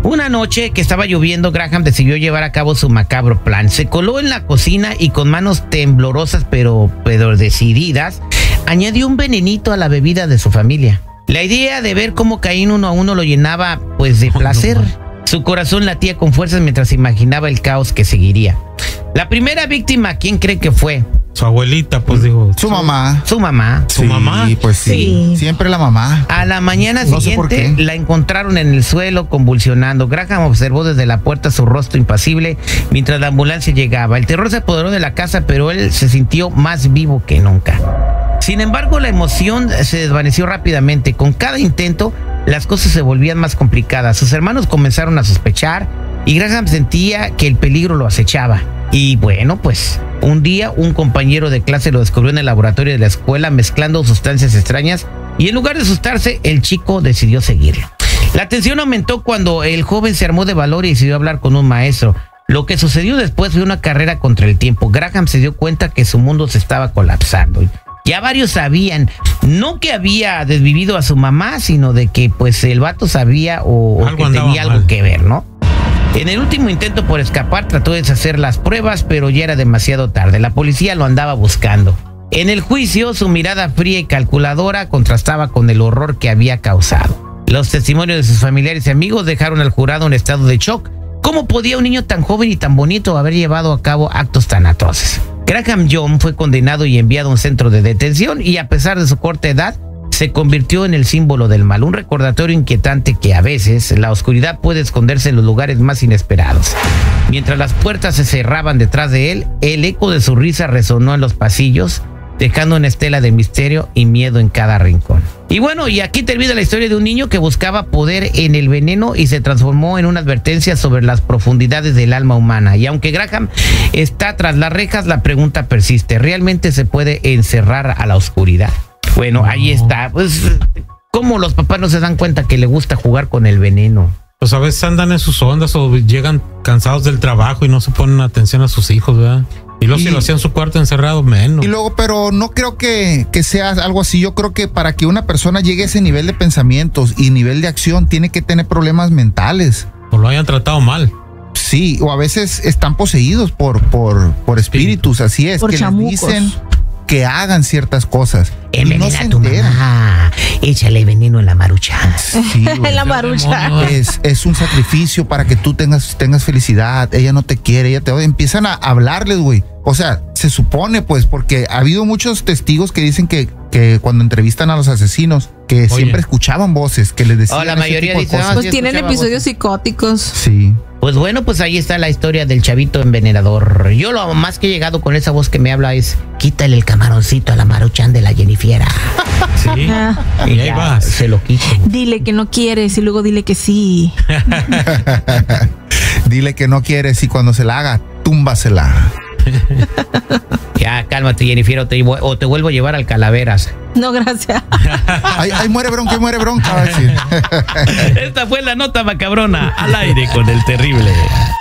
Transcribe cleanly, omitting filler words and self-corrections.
Una noche que estaba lloviendo, Graham decidió llevar a cabo su macabro plan. Se coló en la cocina y con manos temblorosas pero decididas, añadió un venenito a la bebida de su familia. La idea de ver cómo caían uno a uno lo llenaba pues de placer. Su corazón latía con fuerzas mientras imaginaba el caos que seguiría. La primera víctima, ¿quién cree que fue? Su abuelita, pues dijo. Su mamá. Su mamá. ¿Su mamá? Sí, pues sí. Siempre la mamá. A la mañana No sé por siguiente qué. la encontraron en el suelo convulsionando. Graham observó desde la puerta su rostro impasible mientras la ambulancia llegaba. El terror se apoderó de la casa, pero él se sintió más vivo que nunca. Sin embargo, la emoción se desvaneció rápidamente. Con cada intento, las cosas se volvían más complicadas. Sus hermanos comenzaron a sospechar y Graham sentía que el peligro lo acechaba. Y bueno, pues un día un compañero de clase lo descubrió en el laboratorio de la escuela mezclando sustancias extrañas y en lugar de asustarse, el chico decidió seguirlo. La tensión aumentó cuando el joven se armó de valor y decidió hablar con un maestro. Lo que sucedió después fue una carrera contra el tiempo. Graham se dio cuenta que su mundo se estaba colapsando. Ya varios sabían, no que había desvivido a su mamá, sino de que pues el vato sabía o que tenía algo que ver, ¿no? En el último intento por escapar trató de deshacer las pruebas, pero ya era demasiado tarde. La policía lo andaba buscando. En el juicio, su mirada fría y calculadora contrastaba con el horror que había causado. Los testimonios de sus familiares y amigos dejaron al jurado en estado de shock. ¿Cómo podía un niño tan joven y tan bonito haber llevado a cabo actos tan atroces? Graham Young fue condenado y enviado a un centro de detención y a pesar de su corta edad, se convirtió en el símbolo del mal, un recordatorio inquietante que a veces la oscuridad puede esconderse en los lugares más inesperados. Mientras las puertas se cerraban detrás de él, el eco de su risa resonó en los pasillos, dejando una estela de misterio y miedo en cada rincón. Y bueno, y aquí termina la historia de un niño que buscaba poder en el veneno y se transformó en una advertencia sobre las profundidades del alma humana. Y aunque Graham está tras las rejas, la pregunta persiste: ¿realmente se puede encerrar a la oscuridad? Bueno, ahí está. Pues, ¿cómo los papás no se dan cuenta que le gusta jugar con el veneno? Pues a veces andan en sus ondas o llegan cansados del trabajo y no se ponen atención a sus hijos, ¿verdad? Y luego si lo hacían en su cuarto encerrado, menos. Y luego, pero no creo que sea algo así. Yo creo que para que una persona llegue a ese nivel de pensamientos y nivel de acción, tiene que tener problemas mentales. O lo hayan tratado mal. Sí, o a veces están poseídos por espíritus, así es, Por que chamucos. les dicen que hagan ciertas cosas. Y no Envenena se a tu enteran. mamá, échale veneno en la marucha. Sí, güey. En la marucha. Es un sacrificio para que tú tengas felicidad. Ella no te quiere, ella te odia. Empiezan a hablarles, güey. O sea, se supone, pues, porque ha habido muchos testigos que dicen que cuando entrevistan a los asesinos, que siempre escuchaban voces, que les decían. Oh, la ese mayoría tipo de dice, cosas. Pues sí, tienen escuchaba episodios psicóticos. Sí. Pues bueno, pues ahí está la historia del chavito envenenador. Yo lo más que he llegado con esa voz que me habla es: quítale el camaroncito a la maruchan de la Jennifiera. Sí. Ah, Y ahí ya vas. se lo quito. dile que no quieres y luego dile que sí. Dile que no quieres y cuando se la haga, túmbasela. Ya, cálmate, Jennifer, o te vuelvo a llevar al Calaveras. No, gracias. Ahí muere bronca, va a decir. Esta fue la nota macabrona al aire con el terrible.